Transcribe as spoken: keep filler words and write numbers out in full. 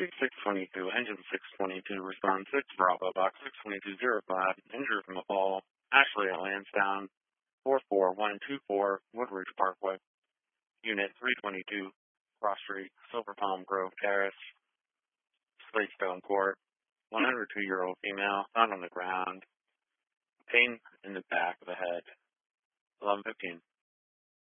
six twenty-two, engine six twenty-two, respond six, Bravo, box six twenty-two zero five, injured from a fall, Ashley at Lansdowne, four four one two four, Woodridge Parkway, unit three twenty-two, Cross Street, Silver Palm Grove Terrace, Slatestone Court, one hundred two-year-old female, found on the ground, pain in the back of the head, eleven fifteen.